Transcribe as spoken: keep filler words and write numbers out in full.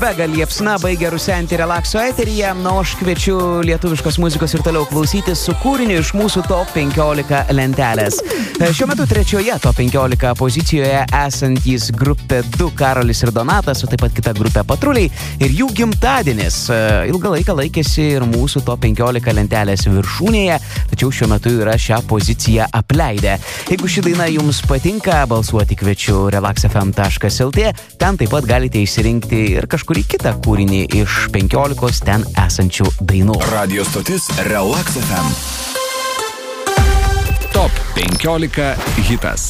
Vega liepsna baigia rusenti relakso eteryje, na, aš kviečiu lietuviškos muzikos ir toliau klausytis su kūriniu iš mūsų top penkiolika lentelės. Šiuo metu trečioje top penkiolika pozicijoje esantys grupė du Karolis ir Donatas, o taip pat kita grupė Patruliai ir jų gimtadienis. Ilgą laiką laikėsi ir mūsų top penkiolika lentelės viršūnėje, tačiau šiuo metu yra šią poziciją apleidę. Jeigu ši daina jums patinka, balsuoti kviečiu relax f m taškas l t, ten taip pat galite išsirinkti ir kažkur kurį kitą kūrinį iš penkiolikos ten esančių dainų. Radio stotis Relax f m. Top penkiolika hitas.